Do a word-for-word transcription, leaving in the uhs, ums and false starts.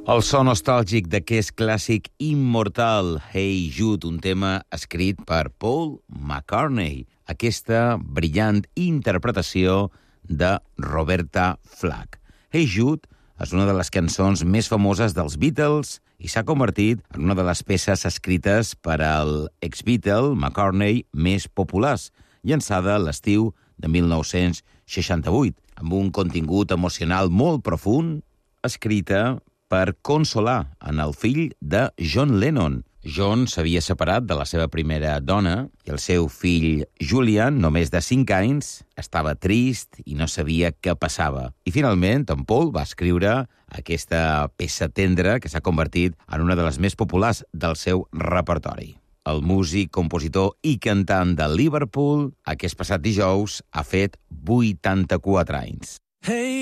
El so nostàlgic d'aquest clàssic immortal, Hey Jude, un tema escrit per Paul McCartney. Aquesta brillant interpretació de Roberta Flack. Hey Jude és una de les cançons més famoses dels Beatles i s'ha convertit en una de les peces escrites per al ex-Beatle McCartney més populars, llançada l'estiu de mil nou-cents seixanta-vuit, amb un contingut emocional molt profund, escrita per consolar en el fill de John Lennon. John s'havia separat de la seva primera dona i el seu fill Julian, només de cinc anys, estava trist i no sabia què passava. I finalment, en Paul va escriure aquesta peça tendra que s'ha convertit en una de les més populars del seu repertori. El músic, compositor i cantant de Liverpool, aquest passat dijous, ha fet vuitanta-quatre anys. Hey!